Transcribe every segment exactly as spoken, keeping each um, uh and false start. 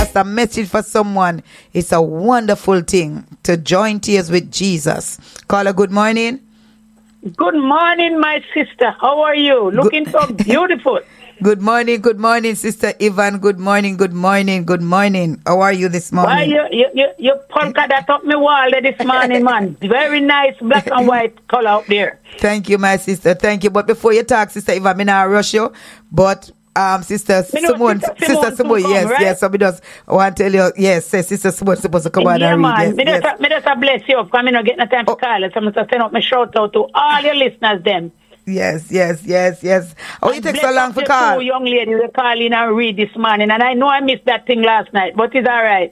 just a message for someone. It's a wonderful thing to join tears with Jesus. Caller, good morning. Good morning, my sister. How are you? Looking good. So beautiful. Good morning, good morning, Sister Yvonne. Good morning, good morning, good morning. How are you this morning? Why you you you, you polka that up my wall there this morning, man. Very nice black and white color up there. Thank you, my sister. Thank you. But before you talk, Sister Yvonne, me not rush you. But um, Sister Simone, Sister Simone, Sister Simone yes, come, right? yes. So me just want to tell you, yes, Sister Simone supposed to come yeah, on and man. read. Me Yes, just, me just bless you because I don't get no time to oh. call it. So I'm just send out my shout out to all your listeners, them. Yes, yes, yes, yes. Oh, it takes so long for call. Two young ladies were calling and read this morning, and I know I missed that thing last night, but it's all right.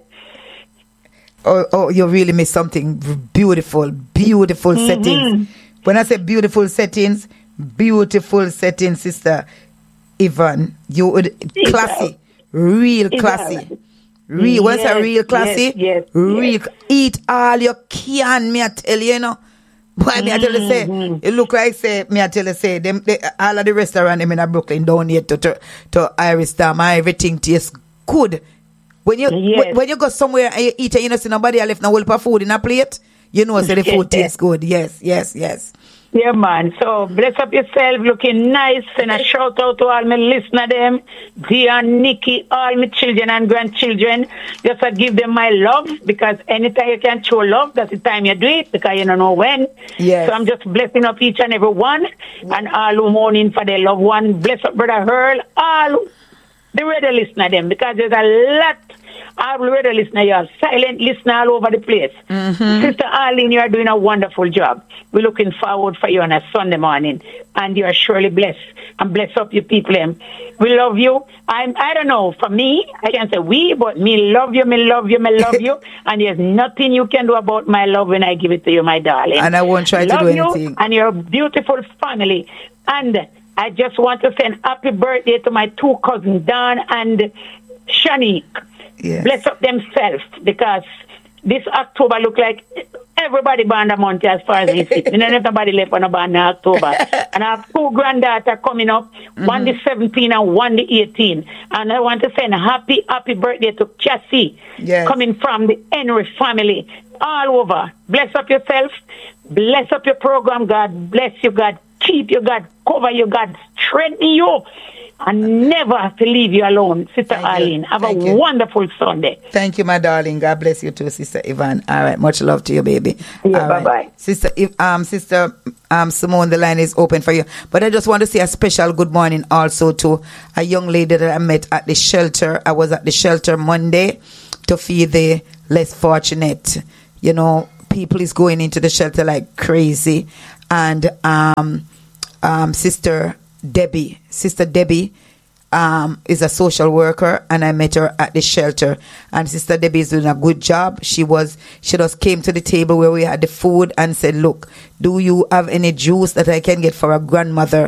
Oh, oh, you really missed something beautiful, beautiful mm-hmm. settings. When I say beautiful settings, beautiful settings, Sister Yvonne. You would classy, real classy. Real, once a real classy, yes, yes, real. Yes. Eat all you can, me I tell you, you know. Boy, me I tell you say, mm-hmm. it look like say, me I tell you say, them they, all of the restaurant them in Brooklyn down here to to, to Irish Dam, everything tastes good. When you yes. when, when you go somewhere and you eat and you know see nobody left no whole of food in a plate, you know say the food yes. tastes good. Yes, yes, yes. Yeah, man. So bless up yourself, looking nice, and a shout out to all my listeners, them, Dia, Nikki, all my children and grandchildren. Just to give them my love, because anytime you can show love, that's the time you do it, because you don't know when. Yes. So I'm just blessing up each and every one, and all who mourning for their loved one. Bless up Brother Earl, all the radio listener, them, because there's a lot. All the radio listener, you are silent listener all over the place. Mm-hmm. Sister Arlene, you are doing a wonderful job. We're looking forward for you on a Sunday morning, and you are surely blessed. And bless up your people. Them. We love you. I'm, I don't know, for me, I can't say we, but me love you, me love you, me love you. And there's nothing you can do about my love when I give it to you, my darling. And I won't try love to do you anything. And your beautiful family. And I just want to send happy birthday to my two cousins, Don and Shanique. Yes. Bless up themselves, because this October look like everybody born a month as far as we see. You know, nobody left on a born in October. And I have two granddaughters coming up, mm-hmm. one the seventeenth and one the eighteenth. And I want to send a happy, happy birthday to Cassie, yes. coming from the Henry family, all over. Bless up yourself. Bless up your program, God. Bless you, God. Keep you, God. Cover you, God. Strengthen you. And never have to leave you alone, Sister Thank Arlene. You. Have Thank a you. wonderful Sunday. Thank you, my darling. God bless you too, Sister Yvonne. All right, much love to you, baby. Yeah, All bye-bye. Right. Sister, um, Sister um, Simone, the line is open for you. But I just want to say a special good morning also to a young lady that I met at the shelter. I was at the shelter Monday to feed the less fortunate. You know, people is going into the shelter like crazy. And um, um, Sister Debbie, Sister Debbie um, is a social worker, and I met her at the shelter. And Sister Debbie is doing a good job. She was, she just came to the table where we had the food and said, "Look, do you have any juice that I can get for a grandmother